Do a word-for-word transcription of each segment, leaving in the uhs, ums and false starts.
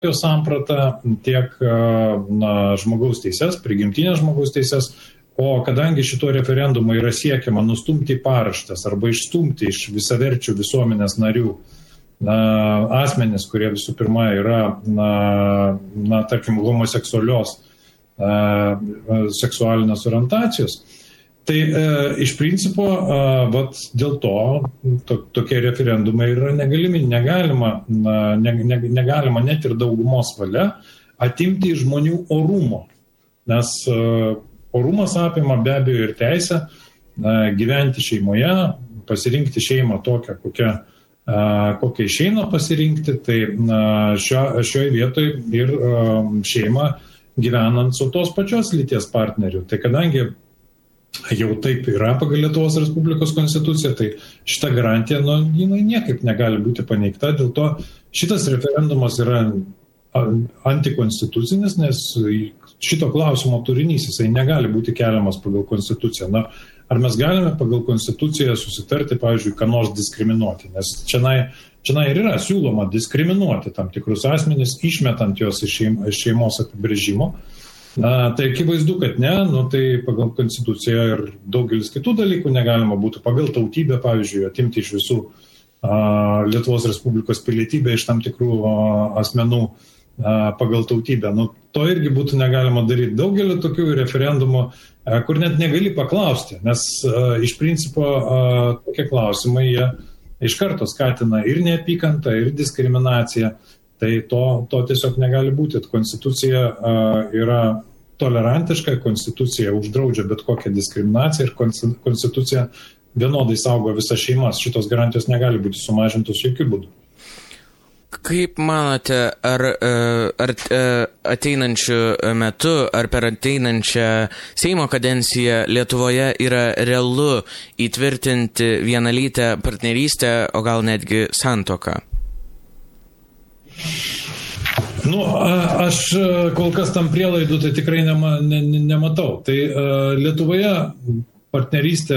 samprata, tiek na, žmogaus teises, prigimtinės žmogaus teises, o kadangi šito referendumo yra siekiama nustumti paraštes arba išstumti iš visaverčių visuomenės narių na, asmenis, kurie visų pirma yra, na, na tarkim, homoseksualios na, seksualinės orientacijos, tai e, iš principo e, vat, dėl to, to tokie referendumai yra negalimi, negalima, na, ne, ne, negalima net ir daugumos valia atimti iš žmonių orumo, nes e, orumas apima be abejo ir teisę na, gyventi šeimoje, pasirinkti šeimą tokią, kokią, a, kokią išeina pasirinkti, tai na, šio, šioje vietoje ir a, šeima gyvenant su tos pačios lyties partneriu. Tai kadangi jau taip yra pagal Lietuvos Respublikos konstituciją, tai šita garantija nu, jinai niekaip negali būti paneigta, dėl to šitas referendumas yra antikonstitucinis, nes šito klausimo turinys jisai negali būti keliamas pagal konstituciją. Na, ar mes galime pagal konstituciją susitarti, pavyzdžiui, ką nors diskriminuoti, nes čianai, čianai ir yra siūloma diskriminuoti tam tikrus asmenys, išmetant juos iš šeimos apibrėžimo. Na, tai akivaizdu, kad ne, nu, tai pagal konstituciją ir daugelis kitų dalykų negalima būtų pagal tautybę, pavyzdžiui, atimti iš visų a, Lietuvos Respublikos pilietybę iš tam tikrų a, asmenų a, pagal tautybę. Nu, to irgi būtų negalima daryti. Daugelį tokių referendumų, a, kur net negali paklausti, nes a, iš principo a, tokie klausimai jie iš karto skatina ir neapykantą, ir diskriminaciją. Tai to, to tiesiog negali būti. Konstitucija uh, yra tolerantiška, konstitucija uždraudžia bet kokią diskriminaciją ir konstitucija vienodai saugo visas šeimas. Šitos garantijos negali būti sumažintos jokių būdų. Kaip manote, ar, ar ateinančių metų, ar per ateinančią Seimo kadenciją Lietuvoje yra realu įtvirtinti vienalytę partnerystę, o gal netgi santuoką? Nu, aš kol kas tam prielaidų tai tikrai nema, ne, nematau. Tai Lietuvoje partnerystė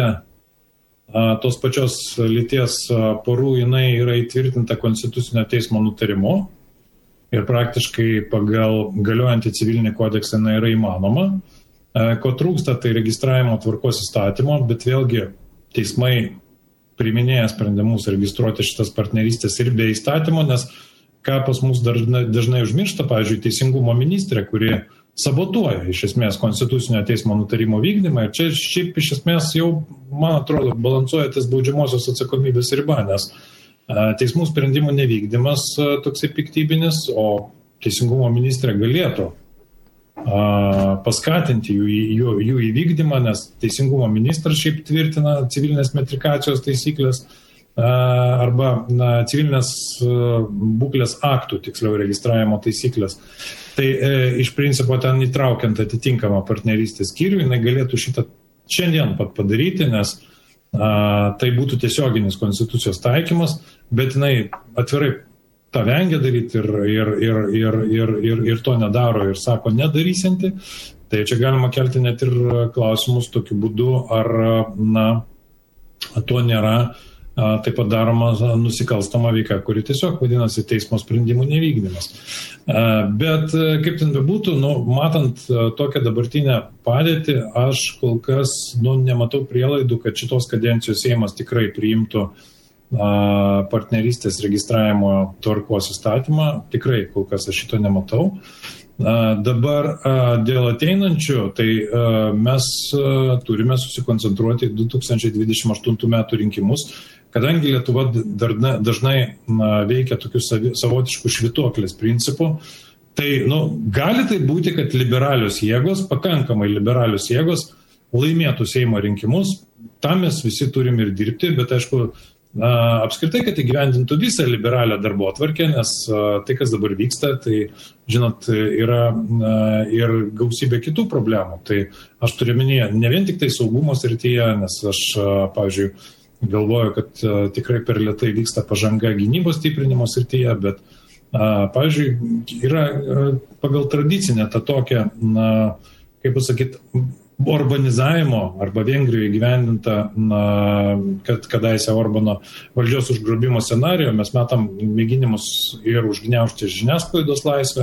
tos pačios lyties porų jinai yra įtvirtinta Konstitucinio teismo nutarimu ir praktiškai pagal galiojantį civilinį kodeksą jinai yra įmanoma. Ko trūksta, tai registravimo tvarkos įstatymo, bet vėlgi teismai priiminėja sprendimus registruoti šitas partnerystės ir be įstatymo, nes ką pas mus dažnai, dažnai užmiršta, pavyzdžiui, teisingumo ministrė, kuri sabotuoja iš esmės Konstitucinio teismo nutarimo vykdymą. Ir čia šiaip iš esmės jau, man atrodo, balansuoja ties baudžiamosios atsakomybės riba, nes teismų sprendimų nevykdymas toksai piktybinis, o teisingumo ministrė galėtų paskatinti jų, jų, jų įvykdymą, nes teisingumo ministras šiaip tvirtina civilinės metrikacijos taisyklės, arba na, civilinės būklės aktų, tiksliau registravimo taisyklės. Tai e, iš principo ten įtraukiant atitinkamą partnerystės skyrių, jinai galėtų šitą šiandien pat padaryti, nes a, tai būtų tiesioginis konstitucijos taikymas, bet jinai atvirai tą vengia daryti ir, ir, ir, ir, ir, ir, ir to nedaro ir sako nedarysinti. Tai čia galima kelti net ir klausimus tokiu būdu, ar na, to nėra taip pat daroma nusikalstama veika, kuri tiesiog vadinasi teismo sprendimų nevykdymas. Bet kaip ten bebūtų, nu, matant tokią dabartinę padėtį, aš kol kas nu, nematau prielaidų, kad šitos kadencijos Seimas tikrai priimtų partnerystės registravimo tvarkos įstatymą. Tikrai kol kas aš šito nematau. Dabar dėl ateinančių, tai mes turime susikoncentruoti į du tūkstančiai dvidešimt aštuntų metų rinkimus, kadangi Lietuva dažnai veikia tokių savotiškų švytuoklės principų, tai nu, gali tai būti, kad liberalios jėgos, pakankamai liberalios jėgos laimėtų Seimo rinkimus, tam mes visi turim ir dirbti, bet aišku, na, apskritai, kad įgyvendintų visą liberalią darbotvarkę, nes a, tai, kas dabar vyksta, tai, žinot, yra a, ir gausybė kitų problemų. Tai aš turiu minėję ne vien tik tai saugumo srityje, nes aš, a, pavyzdžiui, galvoju, kad a, tikrai per lėtai vyksta pažanga gynybos stiprinimo srityje, bet, a, pavyzdžiui, yra a, pagal tradicinę tą tokią, na, kaip pasakyti, urbanizavimo arba Vengrijoje gyvendinta, na, kad kadaise Orbano valdžios užgrobimo scenarijų, mes matom mėginimus ir užgniaužti žiniasklaidos laisvę,